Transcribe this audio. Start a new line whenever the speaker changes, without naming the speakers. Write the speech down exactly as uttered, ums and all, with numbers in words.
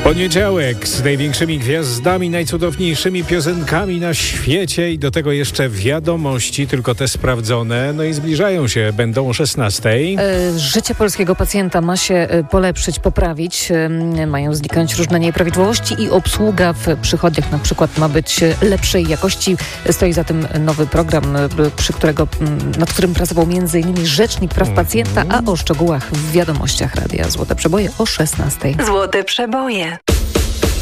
Poniedziałek z największymi gwiazdami, najcudowniejszymi piosenkami na świecie i do tego jeszcze wiadomości, tylko te sprawdzone, no i zbliżają się, będą o szesnastej.
Życie polskiego pacjenta ma się polepszyć, poprawić, mają zniknąć różne nieprawidłowości i obsługa w przychodniach na przykład ma być lepszej jakości. Stoi za tym nowy program, przy którego, nad którym pracował między innymi Rzecznik Praw Pacjenta, a o szczegółach w wiadomościach Radia Złote Przeboje o szesnastej.
Złote Przeboje.